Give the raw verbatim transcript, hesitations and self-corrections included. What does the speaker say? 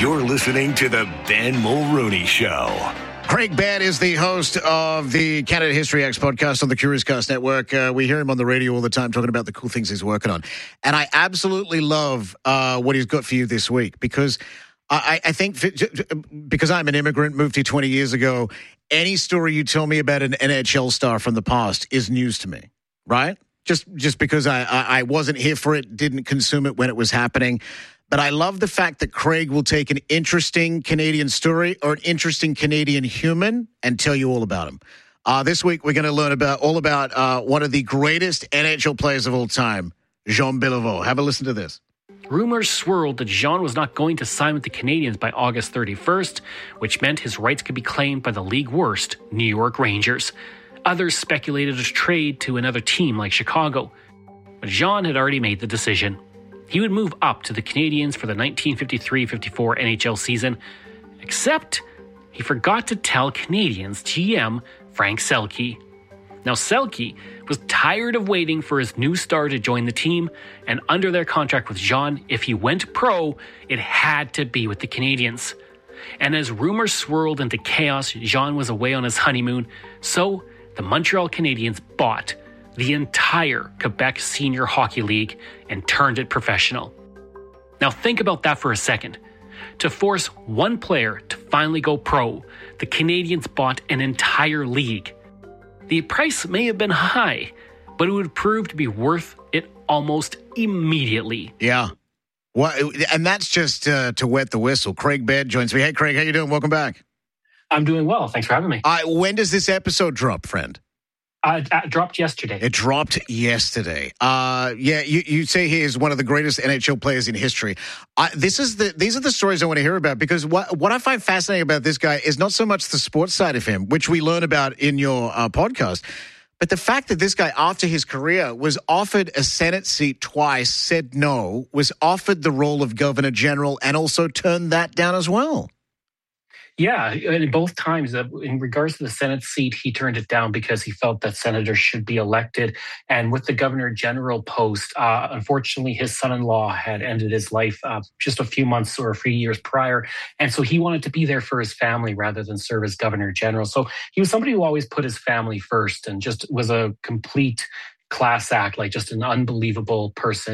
You're listening to the Ben Mulrooney Show. Craig Baird is the host of the Canada History X podcast on the Curious Cast Network. Uh, we hear him on the radio all the time talking about the cool things he's working on. And I absolutely love uh, what he's got for you this week because I, I think because I'm an immigrant, moved here twenty years ago, any story you tell me about an N H L star from the past is news to me, right? Just just because I, I, I wasn't here for it, didn't consume it when it was happening. But I love the fact that Craig will take an interesting Canadian story or an interesting Canadian human and tell you all about him. Uh, this week, we're going to learn about all about uh, one of the greatest N H L players of all time, Jean Beliveau. Have a listen to this. Rumors swirled that Jean was not going to sign with the Canadiens by August thirty-first, which meant his rights could be claimed by the league worst, New York Rangers. Others speculated a trade to another team like Chicago. But Jean had already made the decision. He would move up to the Canadiens for the nineteen fifty-three fifty-four N H L season, except he forgot to tell Canadiens G M Frank Selke. Now, Selke was tired of waiting for his new star to join the team, and under their contract with Jean, if he went pro, it had to be with the Canadiens. And as rumors swirled into chaos, Jean was away on his honeymoon, so the Montreal Canadiens bought the entire Quebec Senior Hockey League and turned it professional. Now think about that for a second. To force one player to finally go pro, the Canadiens bought an entire league. The price may have been high, but it would prove to be worth it almost immediately. Yeah. Well, and that's just uh, to wet the whistle. Craig Baird joins me. Hey, Craig, how you doing? Welcome back. I'm doing well. Thanks for having me. Uh, when does this episode drop, friend? Uh, it dropped yesterday. It dropped yesterday. Uh, yeah, you, you say he is one of the greatest N H L players in history. Uh, this is the these are the stories I want to hear about because what what I find fascinating about this guy is not so much the sports side of him, which we learn about in your uh, podcast, but the fact that this guy, after his career, was offered a Senate seat twice, said no, was offered the role of Governor General, and also turned that down as well. Yeah, and both times, uh, in regards to the Senate seat, he turned it down because he felt that senators should be elected. And with the Governor General post, uh, unfortunately, his son-in-law had ended his life uh, just a few months or a few years prior. And so he wanted to be there for his family rather than serve as Governor General. So he was somebody who always put his family first and just was a complete class act, like just an unbelievable person.